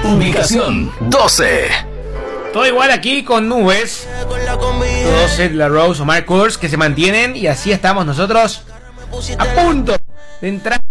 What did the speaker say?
Ubicación 12. Todo igual aquí con nubes. Todos Ed La Rose o Mark Kors que se mantienen. Y así estamos nosotros a punto de entrar